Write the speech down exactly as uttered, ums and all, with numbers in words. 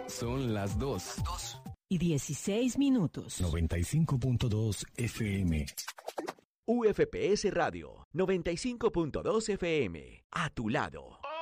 Son las dos. Y dieciséis minutos. noventa y cinco punto dos F M. U F P S Radio, noventa y cinco punto dos F M. A tu lado.